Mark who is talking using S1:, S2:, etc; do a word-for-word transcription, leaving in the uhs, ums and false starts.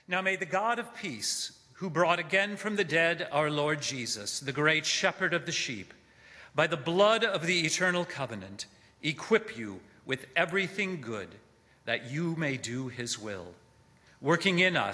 S1: Now may the God of peace, who brought again from the dead our Lord Jesus, the great shepherd of the sheep, by the blood of the eternal covenant, equip you with everything good, that you may do his will, working in us